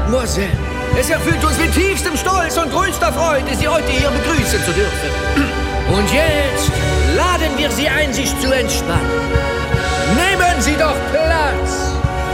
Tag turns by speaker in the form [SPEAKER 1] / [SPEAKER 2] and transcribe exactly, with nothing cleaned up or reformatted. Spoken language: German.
[SPEAKER 1] Mademoiselle, es erfüllt uns mit tiefstem Stolz und größter Freude, Sie heute hier begrüßen zu dürfen. Und jetzt laden wir Sie ein, sich zu entspannen. Nehmen Sie doch